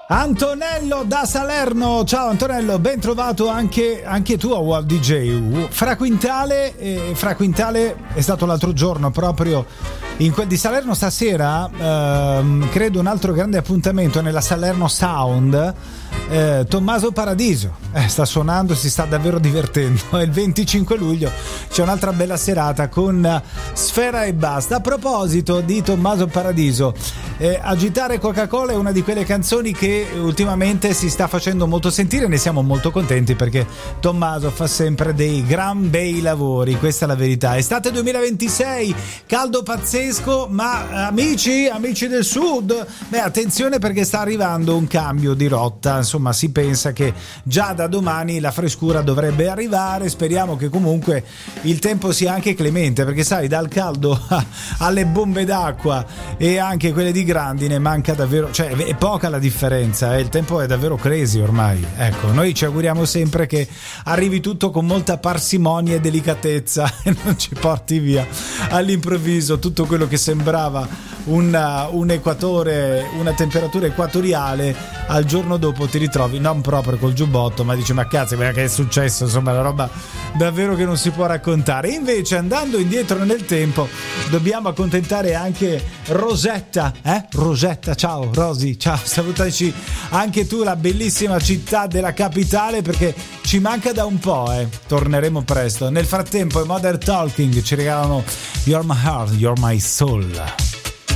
Antonello da Salerno, ciao Antonello, ben trovato anche tu a Wow DJ. Fra Quintale è stato l'altro giorno proprio in quel di Salerno. Stasera credo un altro grande appuntamento nella Salerno Sound. Tommaso Paradiso sta suonando, si sta davvero divertendo. Il 25 luglio c'è un'altra bella serata con Sfera e Basta. A proposito di Tommaso Paradiso, Agitare Coca-Cola è una di quelle canzoni che ultimamente si sta facendo molto sentire. Ne siamo molto contenti perché Tommaso fa sempre dei gran bei lavori, questa è la verità. Estate 2026, caldo pazzesco, ma amici del sud, attenzione perché sta arrivando un cambio di rotta. Insomma, si pensa che già da domani la frescura dovrebbe arrivare. Speriamo che comunque il tempo sia anche clemente, perché sai, dal caldo alle bombe d'acqua e anche quelle di grandine manca davvero, cioè è poca la differenza, il tempo è davvero crazy ormai. Ecco, noi ci auguriamo sempre che arrivi tutto con molta parsimonia e delicatezza e non ci porti via all'improvviso tutto quello che sembrava un equatore, una temperatura equatoriale, al giorno dopo ti ritrovi non proprio col giubbotto, ma dici ma cazzo, che è successo? Insomma, la roba davvero che non si può raccontare. Invece, andando indietro nel tempo, dobbiamo accontentare anche Rosetta, Rosetta, ciao Rosy, ciao, salutaci anche tu, la bellissima città della capitale, perché ci manca da un po', torneremo presto. Nel frattempo i Modern Talking ci regalano You're My Heart, You're My Soul.